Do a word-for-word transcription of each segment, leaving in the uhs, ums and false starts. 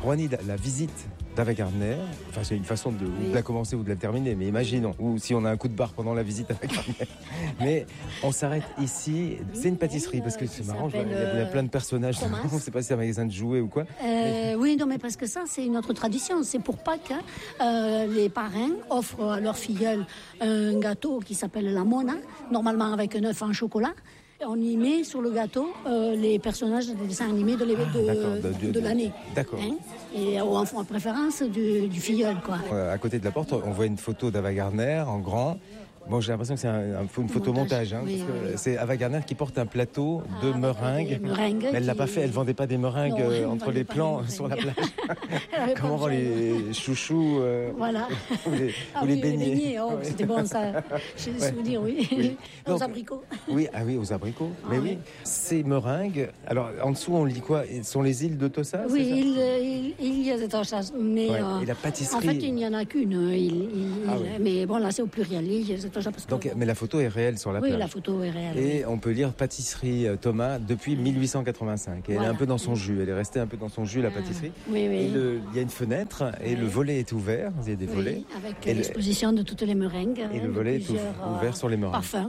Rouhani, la, la visite d'Ava Gardner, enfin c'est une façon de, oui. de la commencer ou de la terminer, mais imaginons, ou si on a un coup de barre pendant la visite d'Ava Gardner. Mais on s'arrête ici, c'est une pâtisserie, parce que c'est marrant, il y, a, il y a plein de personnages, on ne sait pas si c'est un magasin de jouets ou quoi. Euh, mais... Oui, non mais parce que ça c'est une autre tradition, c'est pour Pâques, euh, les parrains offrent à leurs filleuls un gâteau qui s'appelle la mona, normalement avec un œuf en chocolat. On y met sur le gâteau euh, les personnages des dessins animés de, de, ah, de, de, de l'année. D'accord. Hein, et en font en préférence du, du filleul, quoi. Euh, à côté de la porte, on voit une photo d'Ava Gardner en grand. Bon, j'ai l'impression que c'est un, un, une photo montage, hein, oui, parce que oui. c'est Ava Gardner qui porte un plateau de ah, meringues. meringues mais elle qui... l'a pas fait, elle vendait pas des meringues non, euh, entre les plans sur la plage. Comment vont les chouchous euh, voilà. ou les, ah, ou oui, les beignets. Les beignets, oh, c'était bon ça. J'ai des ouais. souvenirs, oui. oui. Aux Donc, abricots. Oui, ah oui, aux abricots. Ah, mais oui. oui, ces meringues. Alors en dessous, on lit quoi? Ce sont les îles de Tossa? Oui, il, il, il y a de Tossa, mais ouais. euh, et la pâtisserie. En fait, il n'y en a qu'une. Il, il, ah, oui. Mais bon, là, c'est au pluriel. Il y a de Tossa parce que. Donc, mais la photo est réelle sur la oui, plage. Oui, la photo est réelle. Et on peut lire pâtisserie Thomas depuis mille huit cent quatre-vingt-cinq. Et voilà. Elle est un peu dans son jus. Elle est restée un peu dans son jus, la pâtisserie. Ah, oui, oui. Et le, il y a une fenêtre et oui. le volet est ouvert. Il y a des oui, volets. Avec et l'exposition le... de toutes les meringues. Et le volet est ouvert euh, sur les meringues. Parfums.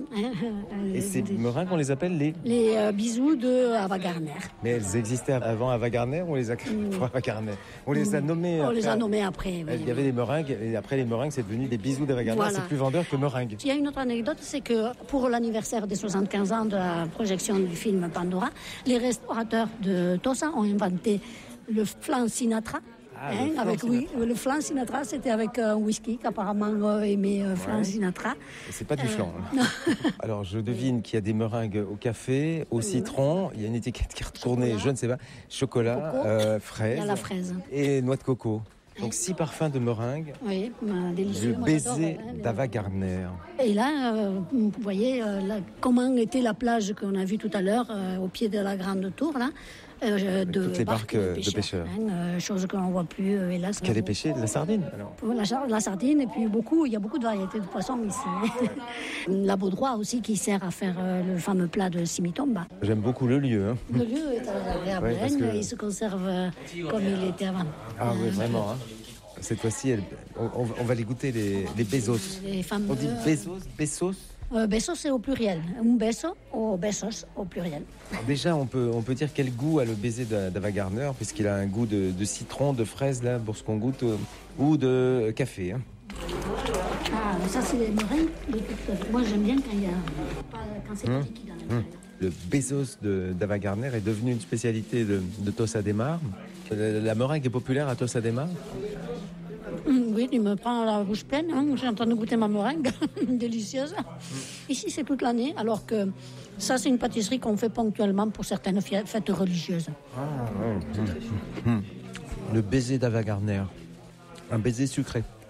Et ces meringues, on les appelle les Les euh, bisous de Ava Gardner. Mais elles existaient avant Ava Gardner ou on les a créées pour Ava Gardner? On les a nommées. On après. les a nommées après. Oui, il y avait oui. des meringues et après les meringues, c'est devenu des bisous d'Ava Gardner. Voilà. C'est plus vendeur que meringues. Il y a une autre anecdote, c'est que pour l'anniversaire des soixante-quinze ans de la projection du film Pandora, les restaurateurs de Tossa ont inventé le flan Sinatra. Ah, hein, le avec, Sinatra. Oui, le flan Sinatra, c'était avec un whisky qu'apparemment euh, aimait euh, flan ouais. Sinatra. Et c'est pas du flan. Euh, hein. Alors je devine qu'il y a des meringues au café, au citron, il y a une étiquette qui est retournée, je ne sais pas, chocolat, euh, fraise, il y a la fraise et noix de coco. Donc six parfums de meringue. Oui, délicieux. Le baiser hein, d'Ava Gardner. Et là, euh, vous voyez euh, là, comment était la plage qu'on a vue tout à l'heure, euh, au pied de la grande tour, là. Euh, de toutes les barques, barques de pêcheurs, de pêcheurs. Hein, euh, chose que l'on ne voit plus, euh, hélas. Quelle est pêchée? De la sardine alors. La, la sardine, et puis beaucoup, il y a beaucoup de variétés de poissons ici. Hein. La baudroie aussi, qui sert à faire euh, le fameux plat de simitomba. J'aime beaucoup le lieu. Hein. Le lieu est agréable, ouais, hein, que... il se conserve euh, comme il était avant. Ah oui, vraiment. Hein. Cette fois-ci, elle, on, on va les goûter, les, les Bezos. Les fameux... On dit Bezos, Bezos euh, Bezos, c'est au pluriel. Un beso ou Bezos au pluriel. Alors déjà, on peut, on peut dire quel goût a le baiser d'Ava Gardner, puisqu'il a un goût de, de citron, de fraise, là, pour ce qu'on goûte, euh, ou de café. Hein. Ah, ça, c'est les meringues. Moi, j'aime bien quand, il y a... quand c'est hum, liquide. Hum. Le Bezos d'Ava Gardner est devenu une spécialité de, de Tossa de Mar. La, la meringue est populaire à Tossa de Mar. Oui, tu me prends la bouche pleine. Hein. J'ai en train de goûter ma meringue, délicieuse. Ici, c'est toute l'année, alors que ça, c'est une pâtisserie qu'on fait ponctuellement pour certaines fêtes religieuses. Ah, ouais. Mmh. Mmh. Le baiser d'Ava Gardner, un baiser sucré.